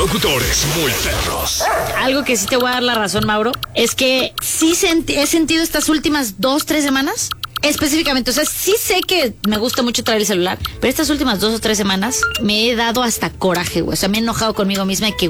locutores muy perros. Algo que sí te voy a dar la razón, Mauro, es que sí he sentido estas últimas 2-3 semanas, específicamente, o sea, sí sé que me gusta mucho traer el celular, pero estas últimas 2 o 3 semanas me he dado hasta coraje, güey. O sea, me he enojado conmigo misma de que,